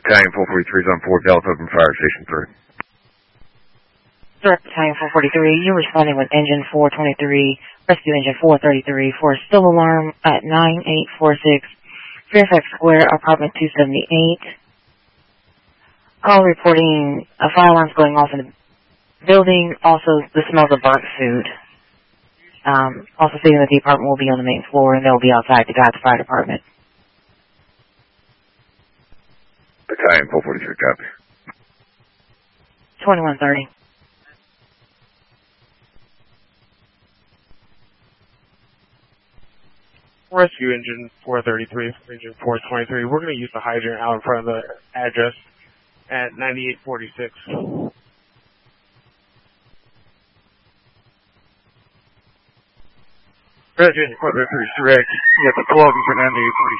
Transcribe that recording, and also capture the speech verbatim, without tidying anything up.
Battalion four forty-three is on Fort Delta from Fire Station three. Direct Battalion four forty-three, you're responding with engine four twenty-three, rescue engine four thirty-three for a spill alarm at nine eight four six, Fairfax Square, apartment two seventy-eight. Call reporting a fire alarm's going off in the building, also the smells of burnt food. Um, also stating that the apartment will be on the main floor and they'll be outside to guide the fire department. Battalion four forty-three, copy. twenty-one thirty. Rescue engine four thirty-three, engine four twenty-three. We're going to use the hydrant out in front of the address at ninety-eight forty-six. Rescue engine four thirty-three, direct. You got the plug for ninety-eight forty-six.